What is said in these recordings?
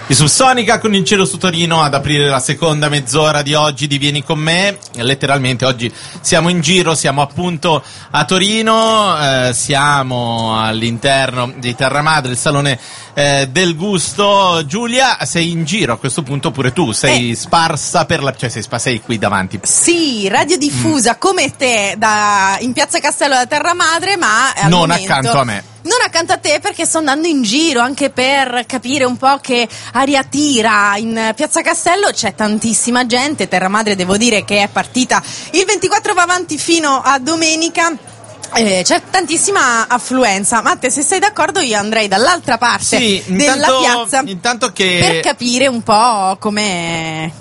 Di Subsonica con Il cielo su Torino ad aprire la seconda mezz'ora di oggi di Vieni con me. Letteralmente oggi siamo in giro, siamo appunto a Torino, siamo all'interno di Terra Madre, il salone del gusto. Giulia, sei in giro a questo punto pure tu, sei sparsa per la, cioè sei qui davanti. Sì, radiodiffusa come te in Piazza Castello da Terra Madre, ma non accanto a me. Non accanto a te, perché sto andando in giro anche per capire un po' che aria tira in Piazza Castello. C'è tantissima gente, Terra Madre devo dire che è partita il 24, va avanti fino a domenica. C'è tantissima affluenza. Matte, se sei d'accordo io andrei dall'altra parte della piazza intanto che per capire un po' come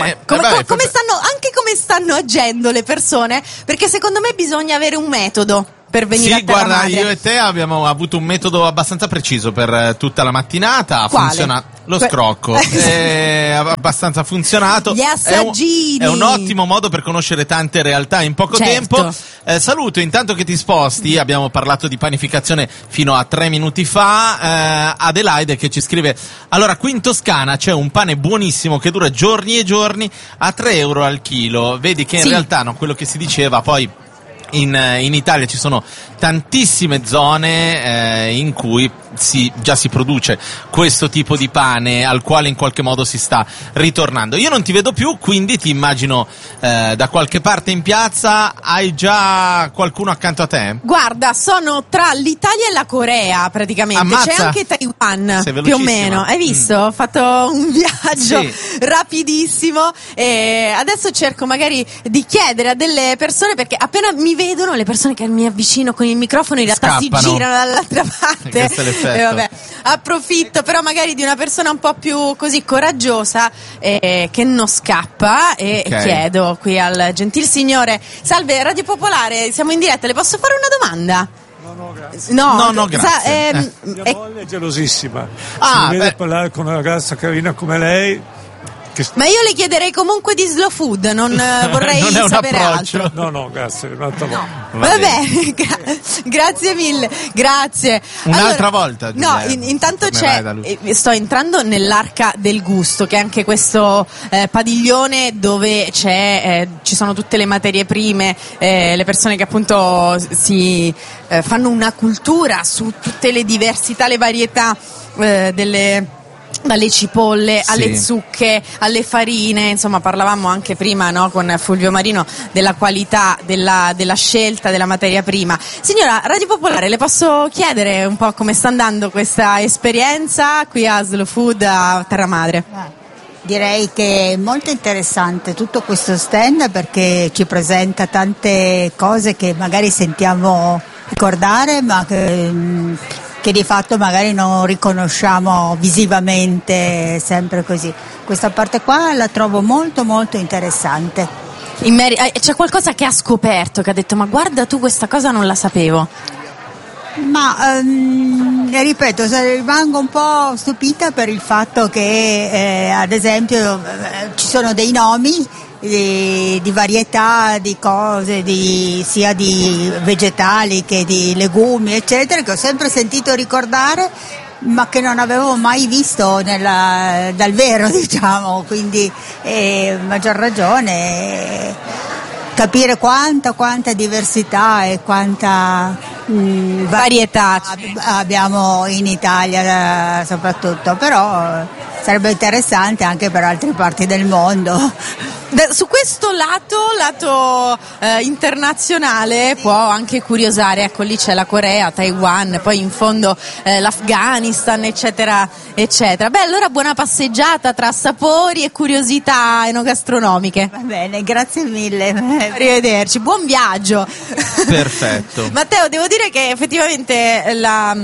stanno agendo le persone, perché secondo me bisogna avere un metodo per venire a Terra Madre. Madre. Io e te abbiamo avuto un metodo abbastanza preciso per tutta la mattinata. Ha funzionato lo scrocco, è abbastanza funzionato. Gli assaggini è un ottimo modo per conoscere tante realtà in poco tempo. Saluto intanto che ti sposti. Abbiamo parlato di panificazione fino a 3 minuti fa. Adelaide che ci scrive: allora, qui in Toscana c'è un pane buonissimo che dura giorni e giorni a 3 euro al chilo. Vedi che in realtà quello che si diceva poi in Italia ci sono tantissime zone in cui già si produce questo tipo di pane al quale in qualche modo si sta ritornando. Io non ti vedo più, quindi ti immagino da qualche parte in piazza. Hai già qualcuno accanto a te? Guarda, sono tra l'Italia e la Corea praticamente. Ammazza. C'è anche Taiwan, più o meno. Hai visto? Ho fatto un viaggio rapidissimo e adesso cerco magari di chiedere a delle persone, perché appena mi vedono le persone che mi avvicino con il microfono in realtà scappano, si girano dall'altra parte. Vabbè, approfitto però magari di una persona un po' più così coraggiosa che non scappa e chiedo qui al gentil signore: salve, Radio Popolare, siamo in diretta, le posso fare una domanda? No, grazie. No, grazie. Mia moglie è gelosissima. Se deve parlare con una ragazza carina come lei. Ma io le chiederei comunque di slow food, non vorrei non sapere altro. No, grazie. Vabbè, grazie mille, grazie. Un'altra volta. No, intanto sto entrando nell'Arca del Gusto, che è anche questo padiglione dove ci sono tutte le materie prime, le persone che appunto si fanno una cultura su tutte le diversità, le varietà dalle cipolle alle zucche, alle farine, insomma parlavamo anche prima con Fulvio Marino della qualità della scelta della materia prima. Signora, Radio Popolare, le posso chiedere un po' come sta andando questa esperienza qui a Slow Food a Terra Madre? Direi che è molto interessante tutto questo stand, perché ci presenta tante cose che magari sentiamo ricordare ma che di fatto magari non riconosciamo visivamente sempre così. Questa parte qua la trovo molto molto interessante. C'è qualcosa che ha scoperto, che ha detto: ma guarda tu, questa cosa non la sapevo? Ma ripeto, rimango un po' stupita per il fatto che ad esempio ci sono dei nomi di varietà di cose, sia di vegetali che di legumi eccetera, che ho sempre sentito ricordare ma che non avevo mai visto dal vero, diciamo, quindi maggior ragione capire quanta diversità e quanta varietà abbiamo in Italia soprattutto, però sarebbe interessante anche per altre parti del mondo. Su questo lato internazionale può anche curiosare, ecco, lì c'è la Corea, Taiwan, poi in fondo l'Afghanistan, eccetera eccetera. Beh, allora buona passeggiata tra sapori e curiosità enogastronomiche. Va bene, grazie mille. Arrivederci, buon viaggio. Perfetto. Matteo, devo dire che effettivamente la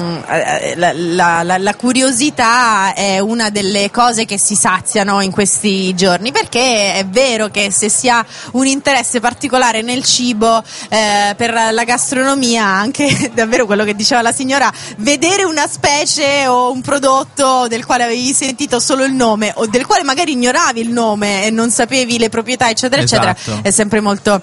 curiosità è una delle cose che si saziano in questi giorni, perché è vero che se si ha un interesse particolare nel cibo, per la gastronomia, anche davvero quello che diceva la signora, vedere una specie o un prodotto del quale avevi sentito solo il nome o del quale magari ignoravi il nome e non sapevi le proprietà eccetera eccetera, è sempre molto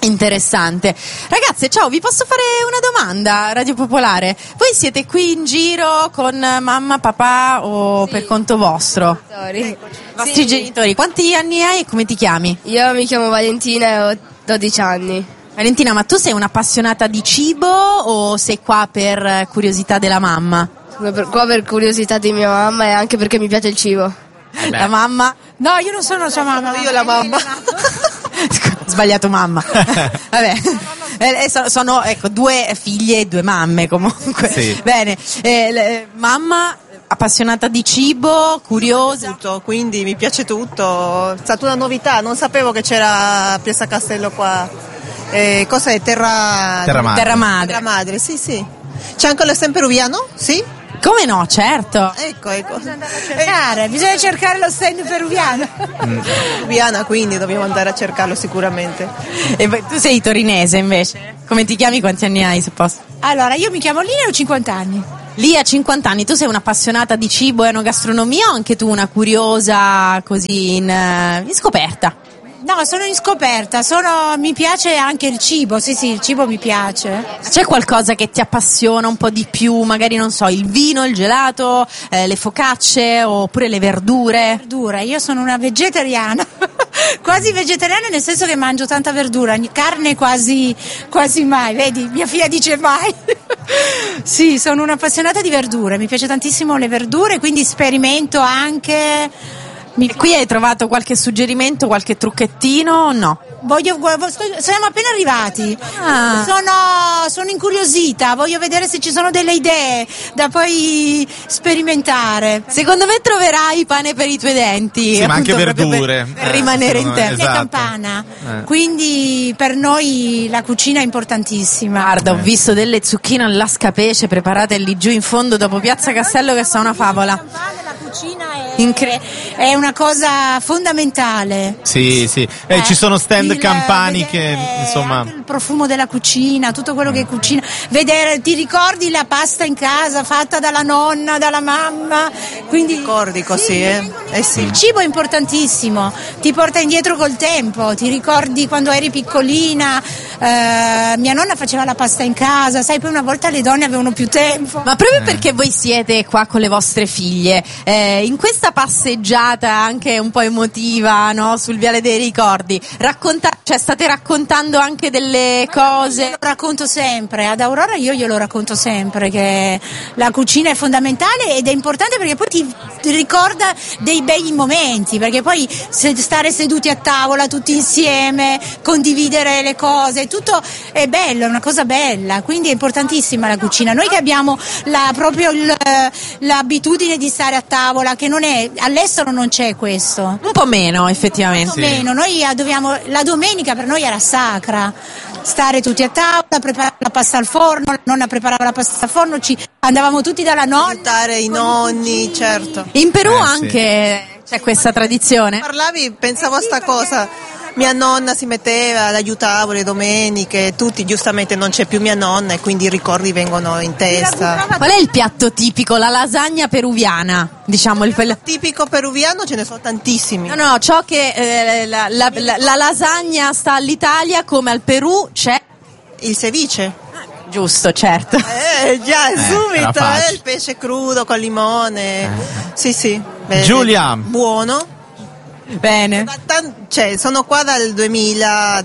Interessante. Ragazze, ciao, vi posso fare una domanda, Radio Popolare? Voi siete qui in giro con mamma, papà o per conto vostro? I vostri genitori. Quanti anni hai e come ti chiami? Io mi chiamo Valentina e ho 12 anni. Valentina, ma tu sei un'appassionata di cibo o sei qua per curiosità della mamma? Sono qua per curiosità di mia mamma e anche perché mi piace il cibo. La mamma? No, io non sono sua mamma. Io la mamma. Sbagliato mamma. Vabbè. Sono ecco 2 figlie e 2 mamme comunque. Sì. Bene. Mamma appassionata di cibo, curiosa. Tutto, quindi mi piace tutto. È stata una novità, non sapevo che c'era Piazza Castello qua. Cos'è? Terra Madre. Terra Madre, sì. C'è anche lo stand peruviano? Sì? Come no, certo. Ecco. Bisogna cercare lo stand peruviano. Peruviana, quindi dobbiamo andare a cercarlo sicuramente. E tu sei torinese invece? Come ti chiami? Quanti anni hai, se posso? Allora, io mi chiamo Lina e ho 50 anni. Lì a 50 anni, tu sei un'appassionata di cibo e enogastronomia o anche tu una curiosa così in scoperta? No, sono in scoperta, mi piace anche il cibo, sì, il cibo mi piace. C'è qualcosa che ti appassiona un po' di più, magari non so, il vino, il gelato, le focacce oppure le verdure? Verdura, io sono una vegetariana, quasi vegetariana nel senso che mangio tanta verdura, carne quasi mai, vedi, mia figlia dice mai. Sì, sono un'appassionata di verdure, mi piace tantissimo le verdure, quindi sperimento anche. Qui hai trovato qualche suggerimento, qualche trucchettino? No. Siamo appena arrivati. Sono incuriosita, voglio vedere se ci sono delle idee da poi sperimentare. Secondo me troverai pane per i tuoi denti. Sì, ma anche verdure. Per rimanere in tempo. Esatto. Campana. Quindi per noi la cucina è importantissima. Guarda, ho visto delle zucchine all'ascapece preparate lì giù in fondo dopo Piazza Castello che sono una favola. La cucina è una cosa fondamentale. Sì. Ci sono stand campani che insomma anche il profumo della cucina, tutto quello che è cucina, vedere, ti ricordi la pasta in casa fatta dalla nonna, dalla mamma, quindi ricordi così, sì. Il cibo è importantissimo, ti porta indietro col tempo, ti ricordi quando eri piccolina, mia nonna faceva la pasta in casa, sai, poi una volta le donne avevano più tempo. Ma proprio perché voi siete qua con le vostre figlie, in questa passeggiata anche un po' emotiva, no, sul Viale dei Ricordi, state raccontando anche delle cose? Io lo racconto sempre, ad Aurora glielo racconto sempre che la cucina è fondamentale ed è importante perché poi ti ricorda dei bei momenti, perché poi stare seduti a tavola tutti insieme, condividere le cose, tutto è bello, è una cosa bella, quindi è importantissima la cucina. Noi che abbiamo l'abitudine di stare a tavola, che non è, all'estero non c'è questo. Un po' meno, effettivamente. Un po' meno, noi la domenica per noi era sacra, stare tutti a tavola, preparare la pasta al forno, la nonna preparava la pasta al forno, andavamo tutti dalla nonna, aiutare i nonni, certo. In Perù anche c'è questa tradizione? Parlavi, pensavo a sta cosa. Mia nonna si metteva, l'aiutavo le domeniche, tutti, giustamente non c'è più mia nonna e quindi i ricordi vengono in testa. Qual è il piatto tipico, la lasagna peruviana? Diciamo il tipico peruviano ce ne sono tantissimi. No, ciò che la lasagna sta all'Italia, come al Perù c'è il ceviche. Giusto, certo. Subito, il pesce crudo con limone. Sì. Bene. Giulia. Buono. Bene. Sono qua dal 2000.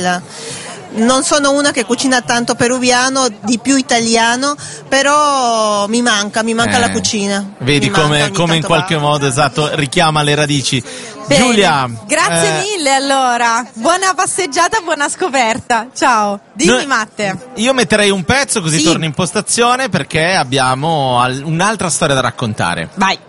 Non sono una che cucina tanto peruviano, di più italiano, però mi manca la cucina. Vedi come in qualche modo, esatto, richiama le radici. Bene. Giulia, grazie mille allora. Buona passeggiata, buona scoperta. Ciao. Dimmi Matte. Io metterei un pezzo così torno in postazione perché abbiamo un'altra storia da raccontare. Vai.